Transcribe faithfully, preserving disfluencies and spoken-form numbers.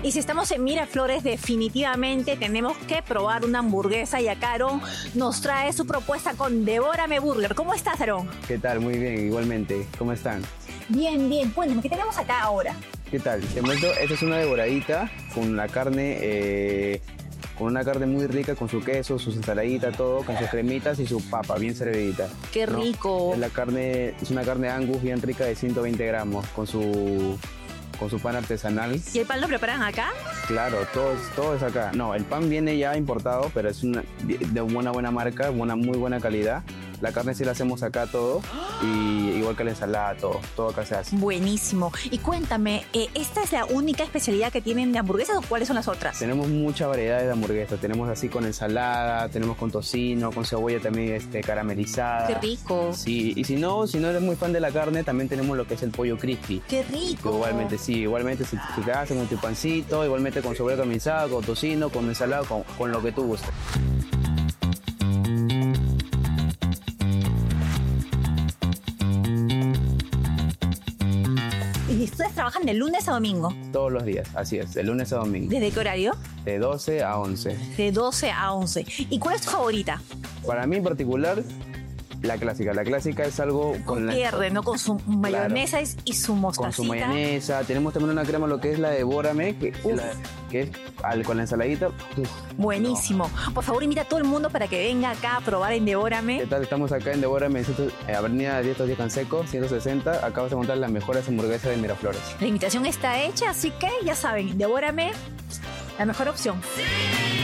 Y si estamos en Miraflores, definitivamente tenemos que probar una hamburguesa y acá Aarón nos trae su propuesta con Devórame Burger. ¿Cómo estás, Aarón? ¿Qué tal? Muy bien, igualmente. ¿Cómo están? Bien, bien. Cuéntame, ¿qué tenemos acá ahora? ¿Qué tal? Te muestro, esta es una devoradita con la carne, eh, con una carne muy rica, con su queso, sus ensaladitas, todo, con sus cremitas y su papa bien servidita. ¡Qué ¿no? rico! Es la carne, es una carne Angus bien rica de ciento veinte gramos, con su, con su pan artesanal. ¿Y el pan lo preparan acá? Claro, todo, es- todo es acá. No, el pan viene ya importado, pero es una, de una buena marca, una muy buena calidad. La carne sí la hacemos acá todo, y igual que la ensalada, todo, todo acá se hace. Buenísimo. Y cuéntame, eh, ¿esta es la única especialidad que tienen de hamburguesas o cuáles son las otras? Tenemos muchas variedades de hamburguesas. Tenemos así con ensalada, tenemos con tocino, con cebolla también este, caramelizada. ¡Qué rico! Sí, y si no, si no eres muy fan de la carne, también tenemos lo que es el pollo crispy. ¡Qué rico! Igualmente, sí, igualmente si, si te hacen con tu pancito, igualmente con cebolla caramelizada, con tocino, con ensalada, con, con lo que tú gustes. ¿Y ustedes trabajan de lunes a domingo? Todos los días, así es, de lunes a domingo, ¿Desde qué horario? de doce a once. De doce a once. ¿Y cuál es tu favorita? Para mí en particular, la clásica. La clásica es algo con Con la... pierde, ¿no? Con su mayonesa y- y su mostacita. Con su mayonesa, tenemos también una crema, lo que es la Devórame, que, la- que es al- con la ensaladita. Uf, Buenísimo. Por favor, invita a todo el mundo para que venga acá a probar en ¿qué Devórame. tal? Estamos acá en Devórame, en ciento- eh, Avenida Diez Díaz Canseco, ciento sesenta. Acá vas a encontrar las mejores hamburguesas de Miraflores. La invitación está hecha, así que ya saben, Devórame, la mejor opción.